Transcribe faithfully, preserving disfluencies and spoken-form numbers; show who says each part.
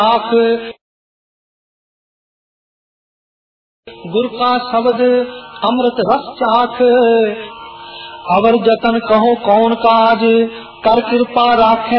Speaker 1: आख गुर का शब्द अमृत रस चाख, अवर जतन कहो कौन काज, कर कृपा राखे